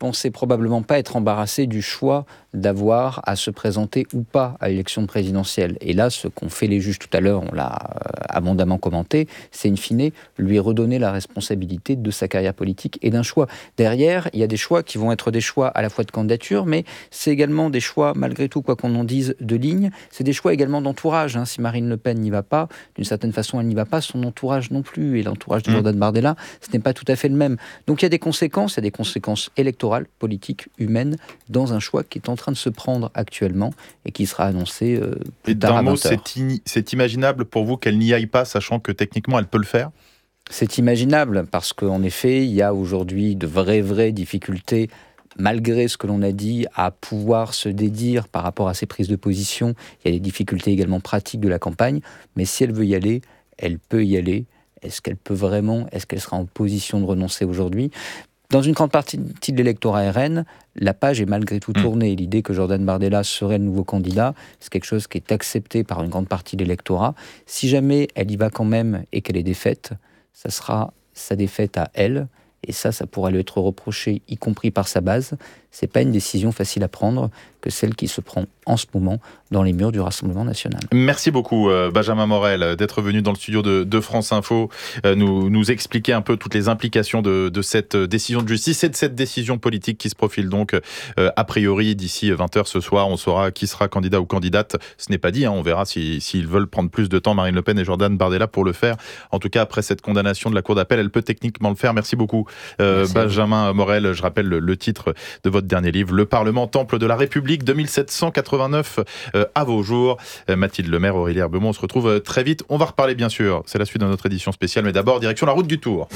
pensait probablement pas être embarrassé du choix d'avoir à se présenter ou pas à l'élection présidentielle. Et là, ce qu'ont fait les juges tout à l'heure, on l'a abondamment commenté, c'est in fine lui redonner la responsabilité de sa carrière politique et d'un choix. Derrière, il y a des choix qui vont être des choix à la fois de candidature, mais c'est également des choix, malgré tout, quoi qu'on en dise, de ligne. C'est des choix également d'entourage. Si Marine Le Pen n'y va pas, d'une certaine façon, elle n'y va pas, son entourage non plus. Et l'entourage de Jordan Bardella, ce n'est pas tout à fait le même. Donc il y a des conséquences électorales, politiques, humaines, dans un choix qui est en train de se prendre actuellement et qui sera annoncé plus tard à 20h. C'est imaginable pour vous qu'elle n'y aille pas, sachant que techniquement elle peut le faire ? C'est imaginable parce qu'en effet, il y a aujourd'hui de vraies difficultés, malgré ce que l'on a dit, à pouvoir se dédire par rapport à ses prises de position. Il y a des difficultés également pratiques de la campagne, mais si elle veut y aller, elle peut y aller. Est-ce qu'elle peut vraiment ? Est-ce qu'elle sera en position de renoncer aujourd'hui ? Dans une grande partie de l'électorat RN, la page est malgré tout tournée. L'idée que Jordan Bardella serait le nouveau candidat, c'est quelque chose qui est accepté par une grande partie de l'électorat. Si jamais elle y va quand même et qu'elle est défaite, ça sera sa défaite à elle. Et ça pourra lui être reproché, y compris par sa base. C'est pas une décision facile à prendre que celle qui se prend en ce moment dans les murs du Rassemblement national. Merci beaucoup Benjamin Morel d'être venu dans le studio de France Info nous expliquer un peu toutes les implications de cette décision de justice et de cette décision politique qui se profile donc a priori d'ici 20h ce soir. On saura qui sera candidat ou candidate. Ce n'est pas dit, on verra s'ils veulent prendre plus de temps, Marine Le Pen et Jordan Bardella, pour le faire. En tout cas, après cette condamnation de la Cour d'appel, elle peut techniquement le faire. Merci beaucoup Benjamin Morel. Je rappelle le titre de votre dernier livre, Le Parlement, Temple de la République, 2789 à vos jours. Mathilde Lemaire, Aurélie Herbemont, on se retrouve très vite. On va reparler bien sûr, c'est la suite de notre édition spéciale, mais d'abord direction la route du Tour.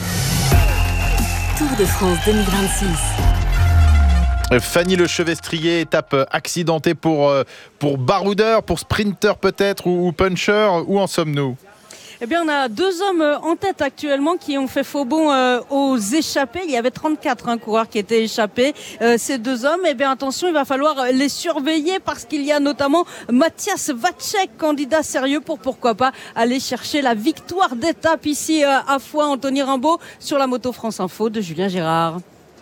Tour de France 2026. Fanny Lechevestrier, étape accidentée pour baroudeur, pour sprinter peut-être ou puncher. Où en sommes-nous ? Eh bien, on a 2 hommes en tête actuellement qui ont fait faux bond aux échappés. Il y avait 34 coureurs qui étaient échappés. Ces 2 hommes, eh bien, attention, il va falloir les surveiller parce qu'il y a notamment Mathias Vacek, candidat sérieux pour pourquoi pas aller chercher la victoire d'étape ici à Foix. Anthony Rimbaud sur la moto France Info de Julien Gérard.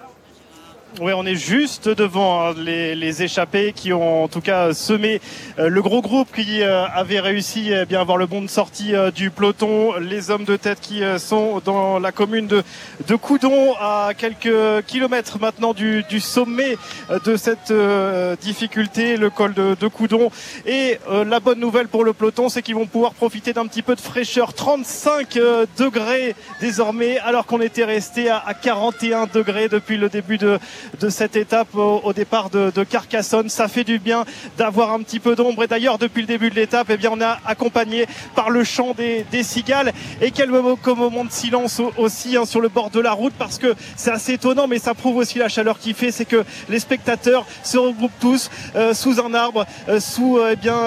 Oui, on est juste devant les échappés qui ont en tout cas semé le gros groupe qui avait réussi à avoir le bon de sortie du peloton. Les hommes de tête qui sont dans la commune de Coudon, à quelques kilomètres maintenant du sommet de cette difficulté, le col de Coudon. Et la bonne nouvelle pour le peloton, c'est qu'ils vont pouvoir profiter d'un petit peu de fraîcheur. 35 degrés désormais, alors qu'on était resté à 41 degrés depuis le début de cette étape au départ de Carcassonne. Ça fait du bien d'avoir un petit peu d'ombre, et d'ailleurs depuis le début de l'étape, eh bien on a accompagné par le chant des cigales et quelques moments de silence aussi sur le bord de la route, parce que c'est assez étonnant, mais ça prouve aussi la chaleur qu'il fait. C'est que les spectateurs se regroupent tous sous un arbre, sous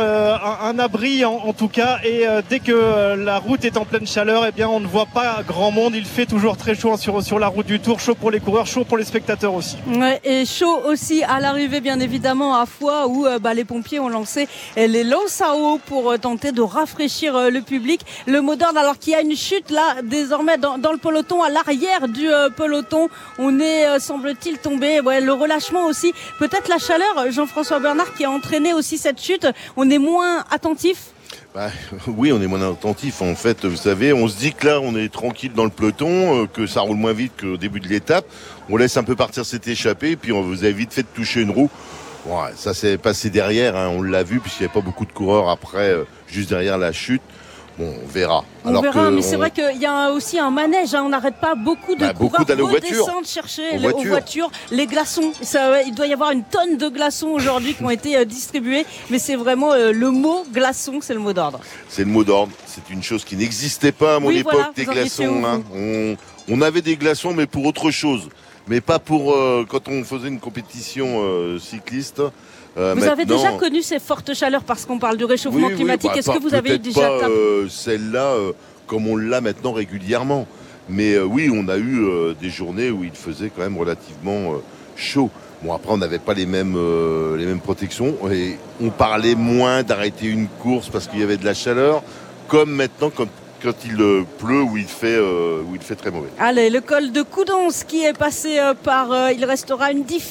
un abri en tout cas, et dès que la route est en pleine chaleur, eh bien on ne voit pas grand monde. Il fait toujours très chaud sur la route du Tour, chaud pour les coureurs, chaud pour les spectateurs aussi. Ouais, et chaud aussi à l'arrivée, bien évidemment, à Foix, où les pompiers ont lancé les lances à eau pour tenter de rafraîchir le public. Le mot d'ordre, alors qu'il y a une chute là désormais dans le peloton, à l'arrière du peloton, on est semble-t-il tombé. Ouais, le relâchement aussi, peut-être la chaleur, Jean-François Bernard, qui a entraîné aussi cette chute. On est moins attentif. Oui, on est moins attentif. En fait, vous savez, on se dit que là, on est tranquille dans le peloton, que ça roule moins vite qu'au début de l'étape. On laisse un peu partir cet échappé, puis on vous a vite fait de toucher une roue. Bon, ça s'est passé derrière, on l'a vu, puisqu'il n'y avait pas beaucoup de coureurs après, juste derrière la chute. Bon, on verra. Mais c'est vrai qu'il y a aussi un manège. On n'arrête pas beaucoup de coureurs redescendre chercher aux voitures les glaçons. Il doit y avoir une tonne de glaçons aujourd'hui qui ont été distribués. Mais c'est vraiment le mot glaçon, c'est le mot d'ordre. C'est le mot d'ordre. C'est une chose qui n'existait pas à mon époque, des glaçons. On avait des glaçons, mais pour autre chose. Mais pas pour quand on faisait une compétition cycliste. Vous avez déjà connu ces fortes chaleurs parce qu'on parle du réchauffement climatique. Est-ce que vous avez eu déjà celle-là comme on l'a maintenant régulièrement. Mais oui, on a eu des journées où il faisait quand même relativement chaud. Bon, après, on n'avait pas les mêmes protections et on parlait moins d'arrêter une course parce qu'il y avait de la chaleur, comme maintenant quand il pleut ou il fait très mauvais. Allez, le col de Coudon qui est passé par... il restera une